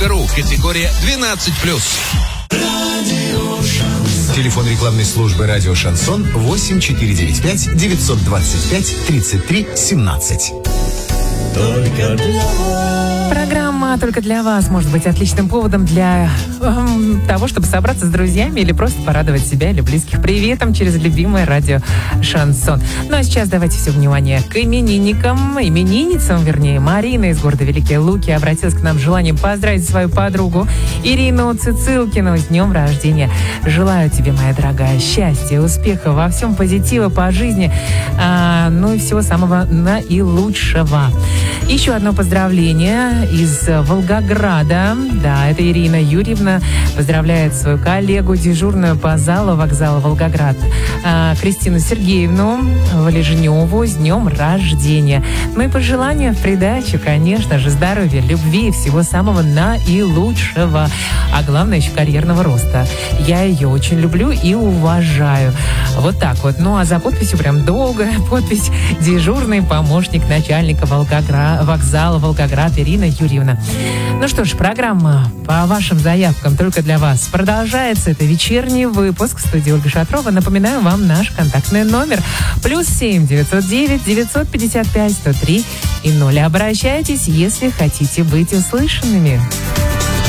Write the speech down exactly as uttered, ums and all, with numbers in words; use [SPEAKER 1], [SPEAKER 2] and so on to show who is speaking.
[SPEAKER 1] точка ру. Категория двенадцать плюс.
[SPEAKER 2] Телефон рекламной службы «Радио Шансон» восемь четыре девять пять девятьсот двадцать пять тридцать три семнадцать.
[SPEAKER 3] Только для вас. Программа «Только для вас» может быть отличным поводом для эм, того, чтобы собраться с друзьями или просто порадовать себя или близких приветом через любимое радио «Шансон». Ну а сейчас давайте все внимание к именинникам, именинницам, вернее. Марина из города Великие Луки обратилась к нам с желанием поздравить свою подругу Ирину Цицилкину с днем рождения. Желаю тебе, моя дорогая, счастья, успеха, во всем позитива по жизни, а, ну и всего самого наилучшего. Еще одно поздравление из Волгограда. Да, это Ирина Юрьевна поздравляет свою коллегу, дежурную по залу вокзала Волгоград, Кристину Сергеевну Валежневу с днем рождения. Ну и пожелания в придачу, конечно же, здоровья, любви и всего самого наилучшего. А главное, еще карьерного роста. Я ее очень люблю и уважаю. Вот так вот. Ну а за подписью прям долгая подпись: дежурный помощник начальника Волгоград, вокзала Волгоград Ирина Юрьевна. Ну что ж, программа по вашим заявкам «Только для вас» продолжается. Это вечерний выпуск. В студии Ольга Шатрова. Напоминаю вам наш контактный номер. Плюс семь девятьсот девять девятьсот пятьдесят пять сто три и ноль. Обращайтесь, если хотите быть услышанными.